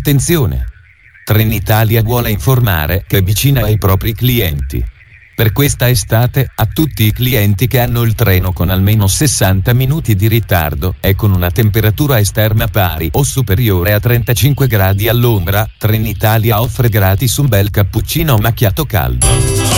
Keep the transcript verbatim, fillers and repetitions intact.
Attenzione! Trenitalia vuole informare che è vicina ai propri clienti. Per questa estate, a tutti i clienti che hanno il treno con almeno sessanta minuti di ritardo e con una temperatura esterna pari o superiore a trentacinque gradi all'ombra, Trenitalia offre gratis un bel cappuccino macchiato caldo.